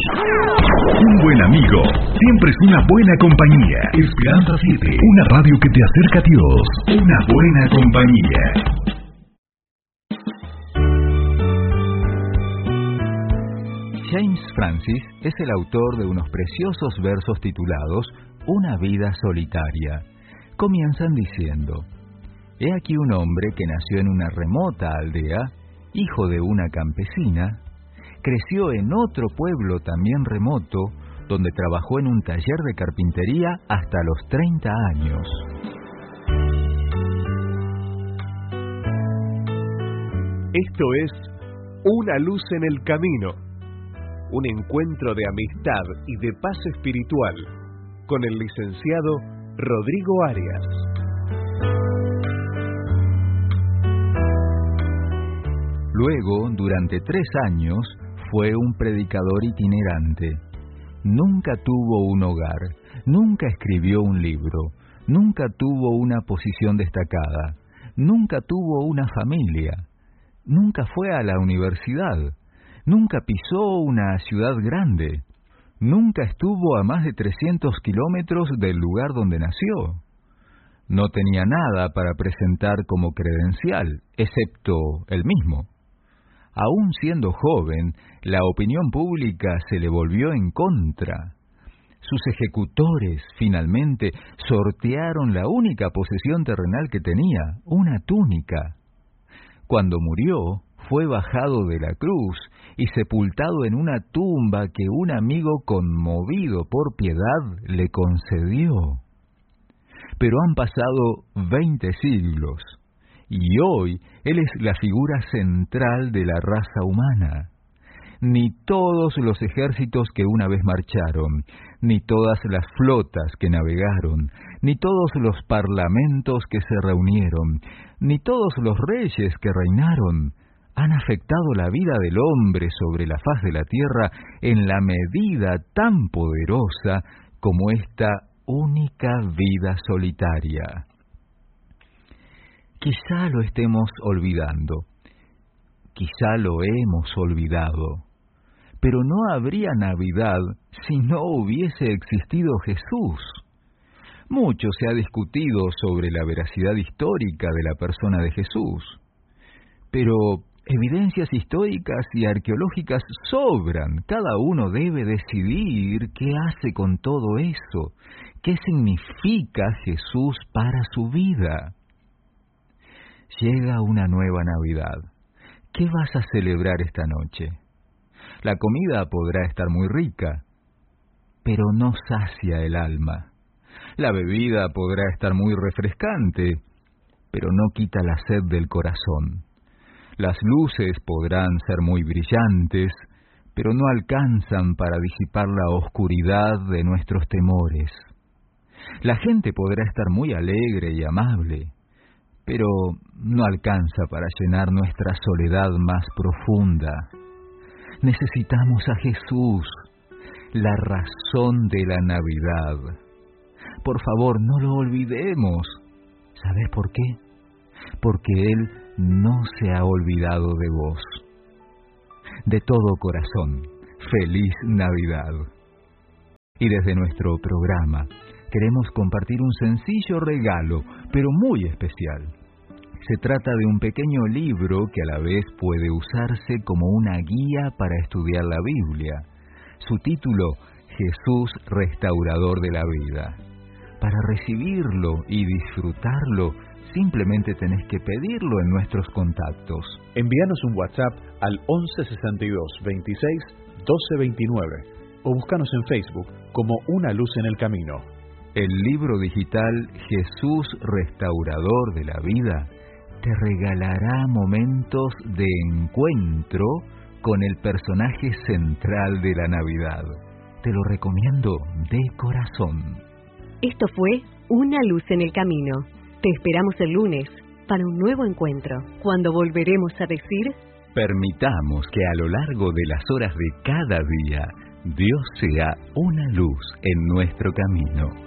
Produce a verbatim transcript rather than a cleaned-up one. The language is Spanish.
Un buen amigo siempre es una buena compañía. Esperanza siete, una radio que te acerca a Dios. Una buena compañía. James Francis es el autor de unos preciosos versos titulados Una vida solitaria. Comienzan diciendo: He aquí un hombre que nació en una remota aldea, hijo de una campesina, creció en otro pueblo también remoto, donde trabajó en un taller de carpintería hasta los treinta años. Esto es Una luz en el camino, un encuentro de amistad y de paz espiritual con el licenciado Rodrigo Arias. Luego, durante tres años, fue un predicador itinerante. Nunca tuvo un hogar, nunca escribió un libro, nunca tuvo una posición destacada, nunca tuvo una familia, nunca fue a la universidad, nunca pisó una ciudad grande, nunca estuvo a más de trescientos kilómetros del lugar donde nació. No tenía nada para presentar como credencial, excepto él mismo. Aún siendo joven, la opinión pública se le volvió en contra. Sus ejecutores, finalmente, sortearon la única posesión terrenal que tenía, una túnica. Cuando murió, fue bajado de la cruz y sepultado en una tumba que un amigo conmovido por piedad le concedió. Pero han pasado veinte siglos. Y hoy él es la figura central de la raza humana. Ni todos los ejércitos que una vez marcharon, ni todas las flotas que navegaron, ni todos los parlamentos que se reunieron, ni todos los reyes que reinaron, han afectado la vida del hombre sobre la faz de la tierra en la medida tan poderosa como esta única vida solitaria. Quizá lo estemos olvidando, quizá lo hemos olvidado, pero no habría Navidad si no hubiese existido Jesús. Mucho se ha discutido sobre la veracidad histórica de la persona de Jesús, pero evidencias históricas y arqueológicas sobran. Cada uno debe decidir qué hace con todo eso, qué significa Jesús para su vida. Llega una nueva Navidad. ¿Qué vas a celebrar esta noche? La comida podrá estar muy rica, pero no sacia el alma. La bebida podrá estar muy refrescante, pero no quita la sed del corazón. Las luces podrán ser muy brillantes, pero no alcanzan para disipar la oscuridad de nuestros temores. La gente podrá estar muy alegre y amable, pero no alcanza para llenar nuestra soledad más profunda. Necesitamos a Jesús, la razón de la Navidad. Por favor, no lo olvidemos. ¿Sabes por qué? Porque Él no se ha olvidado de vos. De todo corazón, feliz Navidad. Y desde nuestro programa queremos compartir un sencillo regalo, pero muy especial. Se trata de un pequeño libro que a la vez puede usarse como una guía para estudiar la Biblia. Su título, Jesús, Restaurador de la Vida. Para recibirlo y disfrutarlo, simplemente tenés que pedirlo en nuestros contactos. Envíanos un WhatsApp al once sesenta y dos veintiséis doce veintinueve o búscanos en Facebook como Una Luz en el Camino. El libro digital Jesús, Restaurador de la Vida te regalará momentos de encuentro con el personaje central de la Navidad. Te lo recomiendo de corazón. Esto fue Una Luz en el Camino. Te esperamos el lunes para un nuevo encuentro, cuando volveremos a decir: permitamos que a lo largo de las horas de cada día, Dios sea una luz en nuestro camino.